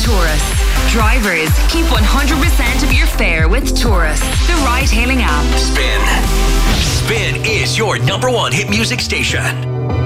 Taurus. Drivers, keep 100% of your fare with Taurus, the ride-hailing app. Spin. Spin is your number one hit music station.